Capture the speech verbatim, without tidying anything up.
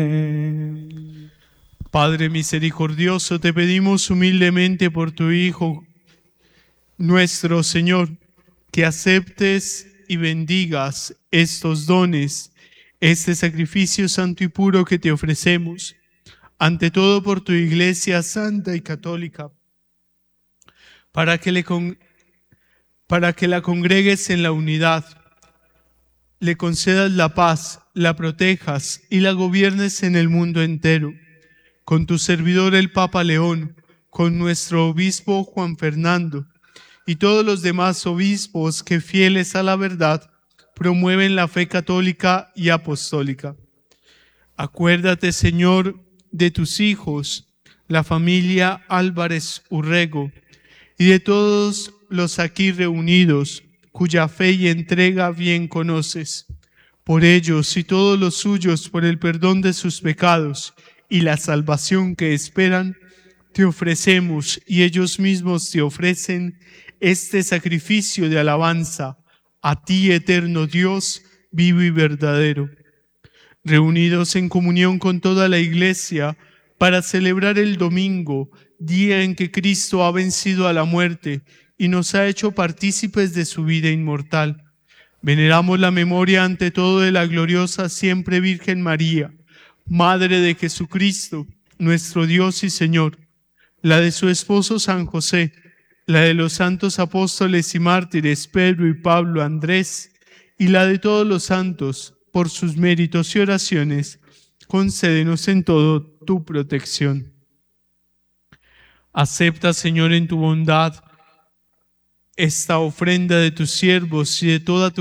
Padre misericordioso, te pedimos humildemente por tu Hijo, nuestro Señor, que aceptes y bendigas estos dones, este sacrificio santo y puro que te ofrecemos, ante todo por tu Iglesia santa y católica, para que, le con, para que la congregues en la unidad, le concedas la paz, la protejas y la gobiernes en el mundo entero. Con tu servidor el Papa León, con nuestro obispo Juan Fernando y todos los demás obispos que, fieles a la verdad, promueven la fe católica y apostólica. Acuérdate, Señor, de tus hijos, la familia Álvarez Urrego, y de todos los aquí reunidos, cuya fe y entrega bien conoces. Por ellos y todos los suyos, por el perdón de sus pecados y la salvación que esperan, te ofrecemos y ellos mismos te ofrecen este sacrificio de alabanza a ti, eterno Dios, vivo y verdadero. Reunidos en comunión con toda la Iglesia para celebrar el domingo, día en que Cristo ha vencido a la muerte y nos ha hecho partícipes de su vida inmortal, veneramos la memoria ante todo de la gloriosa siempre Virgen María, Madre de Jesucristo, nuestro Dios y Señor, la de su esposo San José, la de los santos apóstoles y mártires Pedro y Pablo, Andrés, y la de todos los santos. Por sus méritos y oraciones, concédenos en todo tu protección. Acepta, Señor, en tu bondad esta ofrenda de tus siervos y de toda tu